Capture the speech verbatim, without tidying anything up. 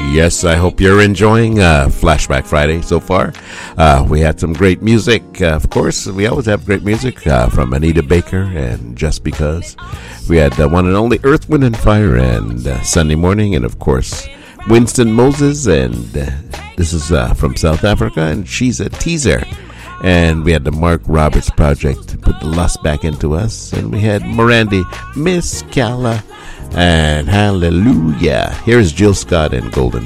Yes, I hope you're enjoying uh, Flashback Friday so far. Uh, we had some great music. Uh, of course, we always have great music uh, from Anita Baker and Just Because. We had uh, one and only Earth, Wind, and Fire and uh, Sunday Morning. And, of course, Winston Moses. And uh, this is uh, from South Africa, and she's a teaser. And we had the Mark Roberts Project to put the lust back into us. And we had Morandi, Miss Calla, and Hallelujah. Here's Jill Scott and Golden